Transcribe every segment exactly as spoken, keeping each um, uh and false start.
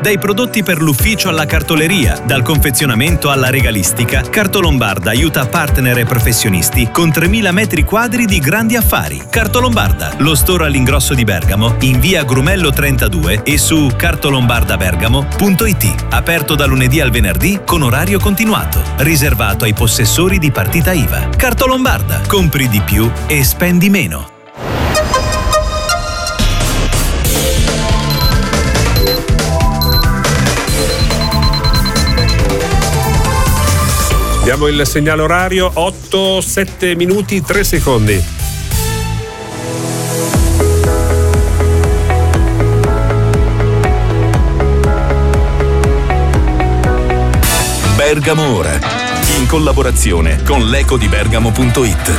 Dai prodotti per l'ufficio alla cartoleria, dal confezionamento alla regalistica, Cartolombarda aiuta partner e professionisti con tremila metri quadri di grandi affari. Cartolombarda, lo store all'ingrosso di Bergamo, in via Grumello trentadue e su cartolombardabergamo punto it. Aperto da lunedì al venerdì con orario continuato. Riservato ai possessori di partita I V A. Cartolombarda, compri di più e spendi meno. Diamo il segnale orario, otto, sette minuti, tre secondi. Bergamo Ora, in collaborazione con l'eco di bergamo punto it.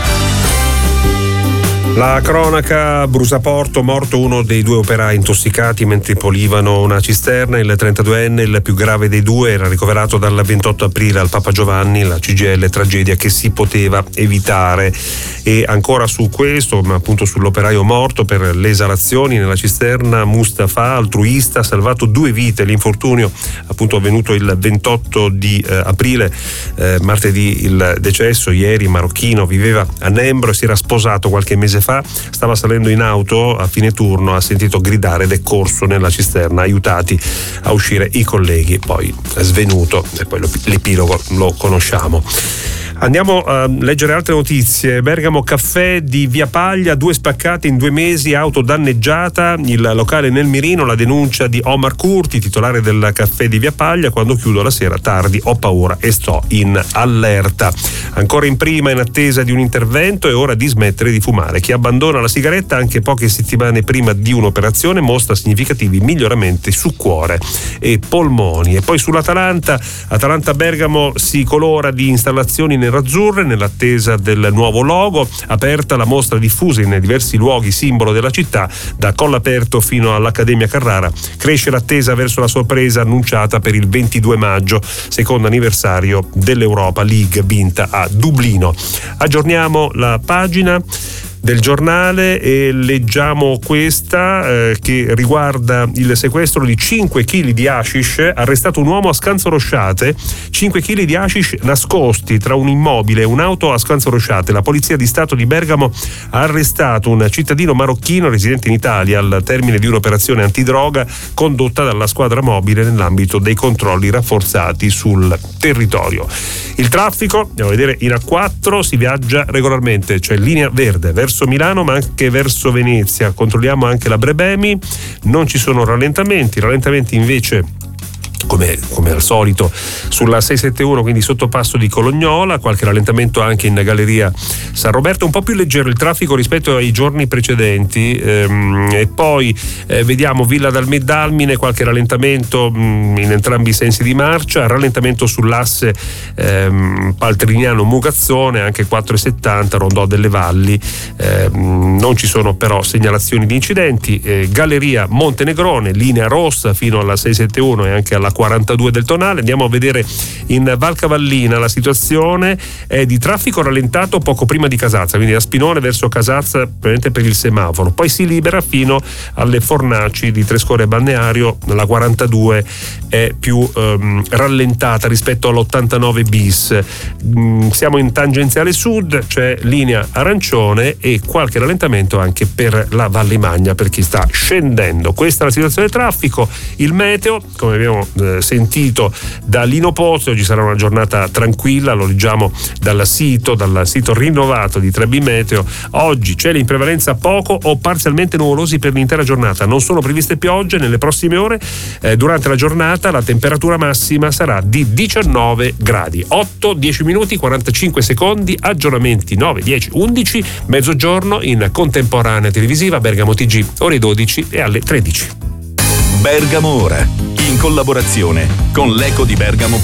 La cronaca: Brusaporto, morto uno dei due operai intossicati mentre pulivano una cisterna. Il trentaduenne, il più grave dei due, era ricoverato dal ventotto aprile al Papa Giovanni. La C G I L, tragedia che si poteva evitare. E ancora su questo, ma appunto sull'operaio morto per le esalazioni nella cisterna, Mustafa, altruista, ha salvato due vite. L'infortunio appunto avvenuto il ventotto di eh, aprile, eh, martedì il decesso. Ieri marocchino, viveva a Nembro e si era sposato qualche mese fa, stava salendo in auto a fine turno, ha sentito gridare ed è corso nella cisterna, aiutati a uscire i colleghi, poi è svenuto e poi l'epilogo lo conosciamo. Andiamo a leggere altre notizie. Bergamo Caffè di Via Paglia, due spaccati in due mesi, auto danneggiata. Il locale nel mirino, la denuncia di Omar Curti, titolare del caffè di Via Paglia: quando chiudo la sera tardi ho paura e sto in allerta. Ancora in prima, in attesa di un intervento, è ora di smettere di fumare. Chi abbandona la sigaretta anche poche settimane prima di un'operazione mostra significativi miglioramenti su cuore e polmoni. E poi sull'Atalanta, Atalanta Bergamo si colora di installazioni nel azzurre nell'attesa del nuovo logo. Aperta la mostra diffusa in diversi luoghi simbolo della città, da Collaperto fino all'Accademia Carrara. Cresce l'attesa verso la sorpresa annunciata per il ventidue maggio, secondo anniversario dell'Europa League vinta a Dublino. Aggiorniamo la pagina del giornale e leggiamo questa eh, che riguarda il sequestro di cinque chili di hashish. Arrestato un uomo a Scanzorosciate, cinque chili di hashish nascosti tra un immobile e un'auto a Scanzorosciate. La Polizia di Stato di Bergamo ha arrestato un cittadino marocchino residente in Italia al termine di un'operazione antidroga condotta dalla squadra mobile nell'ambito dei controlli rafforzati sul territorio. Il traffico, andiamo a vedere in A quattro, si viaggia regolarmente, c'è linea verde verso Milano ma anche verso Venezia. Controlliamo anche la Brebemi, non ci sono rallentamenti, rallentamenti invece come, come al solito sulla seicentosettantuno, quindi sottopasso di Colognola, qualche rallentamento anche in galleria San Roberto, un po' più leggero il traffico rispetto ai giorni precedenti, ehm, e poi eh, vediamo Villa Dalmedalmine, qualche rallentamento mh, in entrambi i sensi di marcia, rallentamento sull'asse ehm, Paltrignano-Mugazzone, anche quattro e settanta Rondò delle Valli, ehm, non ci sono però segnalazioni di incidenti. eh, Galleria Montenegrone, linea rossa fino alla seicentosettantuno e anche alla quarantadue del Tonale. Andiamo a vedere in Val Cavallina, la situazione è di traffico rallentato poco prima di Casazza, quindi da Spinone verso Casazza probabilmente per il semaforo, poi si libera fino alle Fornaci di Trescore Balneario. La quarantadue è più ehm, rallentata rispetto all'ottantanove bis. Mm, siamo in tangenziale sud, c'è linea arancione e qualche rallentamento anche per la Valle Magna per chi sta scendendo. Questa è la situazione del traffico. Il meteo, come abbiamo eh, sentito da Lino Pozzo, oggi sarà una giornata tranquilla, lo leggiamo dal sito, dal sito rinnovato di tre B Meteo. Oggi cieli in prevalenza poco o parzialmente nuvolosi per l'intera giornata, non sono previste piogge nelle prossime ore. Eh, durante la giornata la temperatura massima sarà di diciannove gradi. otto, dieci minuti, quarantacinque secondi, aggiornamenti nove, dieci, undici, mezzogiorno in contemporanea televisiva Bergamo T G, ore dodici e alle tredici. Bergamo Ora, in collaborazione con l'eco di Bergamo.